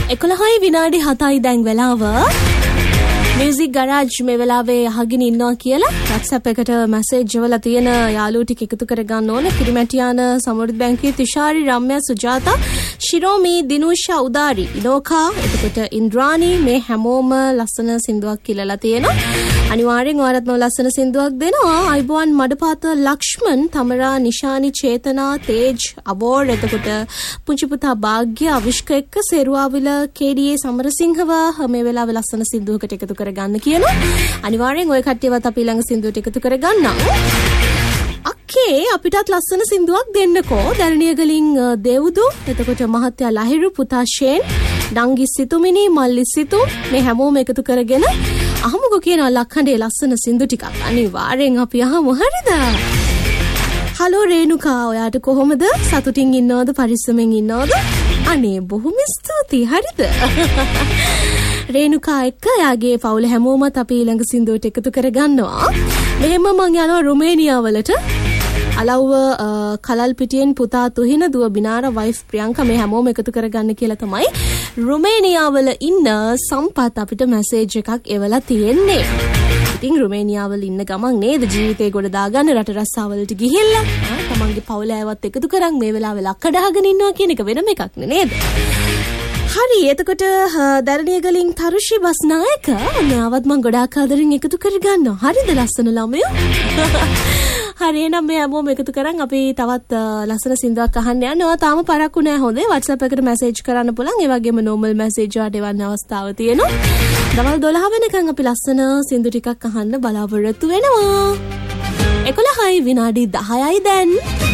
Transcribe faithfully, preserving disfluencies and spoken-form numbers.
එකොළහයි විනාඩි හතයි දැන් වෙලාව. මියුසික් ගරාජ් මේ වෙලාවේ අහගෙන ඉන්නවා කියලා WhatsApp එකට මැසේජ් වල තියෙන යාළුවෝ ටික එකතු කරගන්න ඕනේ. කිරිමැටියාන සමෘද්ධ බැංකුවේ තුෂාරි, රම්‍යා, සුජාතා, ශිරෝමි, දිනුෂා, උදාරි, ඉනෝකා, එතකොට ඉන්ද්‍රානි මේ හැමෝම ලස්සන සින්දුවක් කියලා තියෙනවා. අනිවාර්යෙන් ඔයාලත් මම ලස්සන සින්දුවක් දෙනවා. අයිබෝන් මඩපාත ලක්ෂ්මන්, තමරා, නිශානි, චේතනා, තේජ්, අවෝර්, එතකොට පුංචි පුතා භාග්‍ය, අවිෂ්ක එක්ක සේරුවාවිල කේඩීඒ සමරසිංහව මේ වෙලාවේ ලස්සන සින්දුවකට එකතු කරගන්න කියනවා. අනිවාර්යෙන් ওই කට්ටියවත් අපි ළඟ සින්දුවට එකතු කරගන්නම්. අක්කේ අපිටත් ලස්සන සින්දුවක් දෙන්නකෝ. දැරණියගලින් දේවුදු, එතකොට මහත්තයා ලහිරු, පුතා ෂේන්, ඩංගි සිතුමිනි, මල්ලි සිතු මේ හැමෝම එකතු කරගෙන අහමුකෝ කියනවා ලක්හඬේ ලස්සන සින්දු ටිකක්. අනිවාර්යෙන් අපි අහමු. හරිද? හලෝ රේණුකා, ඔයාට කොහොමද? සතුටින් ඉන්නවද? පරිස්සමෙන් ඉන්නවද? අනේ බොහොම ස්තුතියි. හරිද? රේණුකා එක්ක යාගේ පවුල හැමෝමත් අපි ඊළඟ සින්දුවට එකතු කරගන්නවා. මෙහෙම මං යනවා රුමේනියාවලට. අලව්ව කලල් පිටියෙන් පුතා තුහින, දුව බිනාර, වයිෆ් ප්‍රියංකා මේ හැමෝම එකතු කරගන්න කියලා තමයි රුමේනියාවල ඉන්න සම්පත් අපිට මැසේජ් එකක් එවලා තියෙන්නේ. ඉතින් රුමේනියාවල ඉන්න ගමන් නේද ජීවිතේ ගොඩ දාගන්න රට රස්සාවලට ගිහිල්ලා තමන්ගේ පවුල ඇවත් එකතු කරන් මේ වෙලාවේ ලක්කඩහගෙන ඉන්නවා කියන එක වෙනම එකක් නේද? හරි, එතකොට දැරණියගලින් තරුෂි බස්නායක නැවත් මං ගොඩාක් ආදරෙන් එකතු කරගන්නවා. හරිද ලස්සන ළමයෝ? හරි, එහෙනම් මේ හැමෝම එකතු කරන් අපි තවත් ලස්සන සින්දුවක් අහන්න යනවා. තාම පරක්කු නැහැ හොඳේ. WhatsApp එකට මැසේජ් කරන්න පුළුවන්. ඒ වගේම normal message වලට එවන්න අවස්ථාව තියෙනවා. දවල් දොළහ වෙනකන් අපි ලස්සන සින්දු ටිකක් අහන්න බලාපොරොත්තු වෙනවා. එකොළහයි විනාඩි දහයයි දැන්.